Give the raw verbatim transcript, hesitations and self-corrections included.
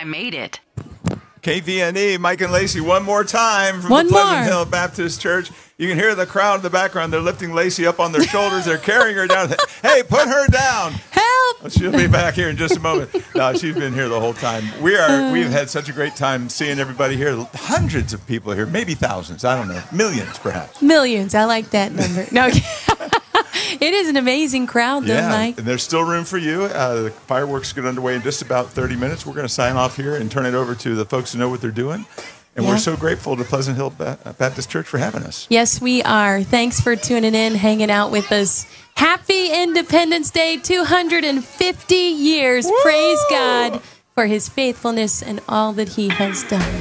I made it. K V N E, Mike and Lacey, one more time from one the Pleasant more. Hill Baptist Church. You can hear the crowd in the background. They're lifting Lacey up on their shoulders. They're carrying her down. Hey, put her down. Help! She'll be back here in just a moment. No, she's been here the whole time. We are. We've had such a great time seeing everybody here. Hundreds of people here, maybe thousands. I don't know, millions perhaps. Millions. I like that number. No. It is an amazing crowd, though, Yeah, Mike. and there's still room for you. Uh, the fireworks get underway in just about thirty minutes. We're going to sign off here and turn it over to the folks who know what they're doing. And Yeah. we're so grateful to Pleasant Hill Baptist Church for having us. Yes, we are. Thanks for tuning in, hanging out with us. Happy Independence Day, two hundred fifty years. Woo! Praise God for his faithfulness and all that he has done.